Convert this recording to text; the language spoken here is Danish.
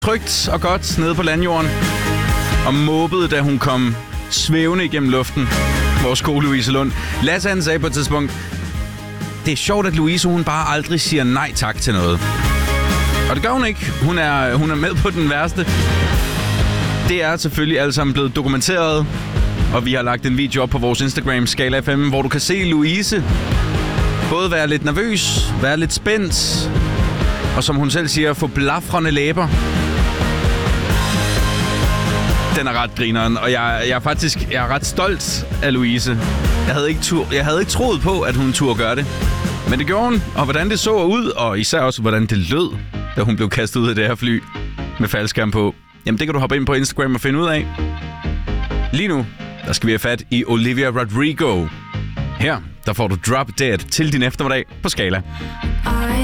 trygt og godt nede på landjorden og måbede, da hun kom svævende igennem luften. Vores gode Louise Lund. Lasse han sagde på et tidspunkt, det er sjovt, at Louise hun bare aldrig siger nej tak til noget. Og det gør hun ikke. Hun er med på den værste. Det er selvfølgelig alle sammen blevet dokumenteret. Og vi har lagt en video op på vores Instagram, Skala FM, hvor du kan se Louise både være lidt nervøs, være lidt spændt, og som hun selv siger, få blafrende læber. Den er ret grineren, og jeg er ret stolt af Louise. Jeg havde ikke troet på, at hun turde gøre det. Men det gjorde hun, og hvordan det så ud, og især også, hvordan det lød, da hun blev kastet ud af det her fly med faldskærm på. Jamen, det kan du hoppe ind på Instagram og finde ud af. Lige nu, der skal vi have fat i Olivia Rodrigo. Her, der får du Drop Dead til din eftermiddag på Skala.